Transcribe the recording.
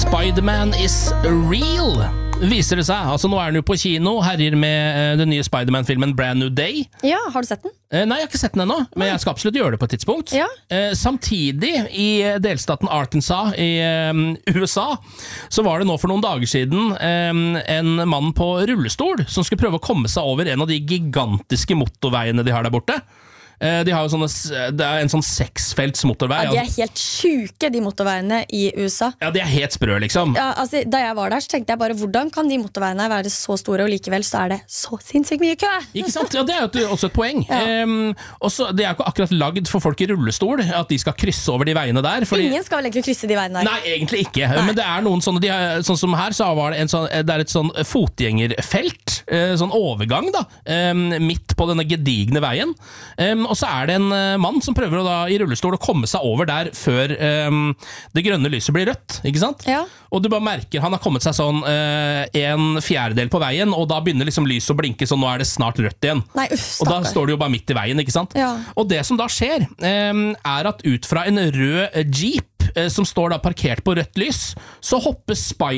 Spider-Man is real, viser det seg. Altså, nå er den jo på kino, herjer med den nye Spider-Man-filmen Brand New Day. Ja, har du sett den? Nei, jeg har ikke sett den ennå, men jeg skal absolutt gjøre det på et tidspunkt. Ja. Samtidig, i delstaten Arkansas i USA, så var det nå for noen dager siden en mann på rullestol som skulle prøve å komme seg over en av de gigantiske motorveiene de har der borte. De har jo sånne, det er en sånn 6-felts motorvei. Ja, de er helt syke, de motorveiene i USA. Ja, de er helt sprø, liksom. Ja, altså, da jeg var der, så tenkte jeg bare, hvordan kan de motorveiene være så store, og likevel så er det så sinnssykt mye kø? Ikke sant? Ja, det er jo også et poeng. Ja. Også, det er jo ikke akkurat lagd for folk i rullestol, at de skal krysse over de veiene der. Fordi... Ingen skal vel egentlig krysse de veiene der? Nei, egentlig ikke. Nei. Men det er noen sånne, sånn som her, så var det, det er et sånn fotgjengerfelt, sånn overgang da, midt på denne gedigne veien. Og så er det en mann som prøver da, i rullestol å komme seg over der før det grønne lyset blir rødt, ikke sant? Ja. Og du bare merker, han har kommet seg sånn 1/4 på veien, og da begynner liksom lyset å blinke, så nå er det snart rødt igjen. Nei, og da står det jo bare midt i veien, ikke sant? Ja. Og det som da skjer, er at ut fra en rød Jeep, som står da parkert på rødt lys, så hopper